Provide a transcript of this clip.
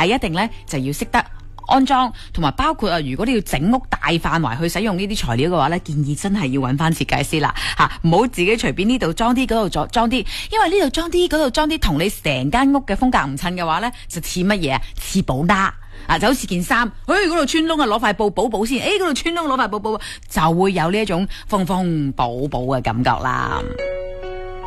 係一定咧就要識得安裝，同埋包括如果你要整屋大範圍去使用呢啲材料嘅話咧，建議真係要揾翻設計師啦吓，唔好自己隨便呢度裝啲嗰度裝啲，因為呢度裝啲嗰度裝啲，同你成間屋嘅風格唔襯嘅話咧，就似乜嘢啊？似補啦就好似件衫，嗰度穿窿攞塊布補先，嗰度穿窿攞塊布補，就會有呢一種風風補補嘅感覺啦。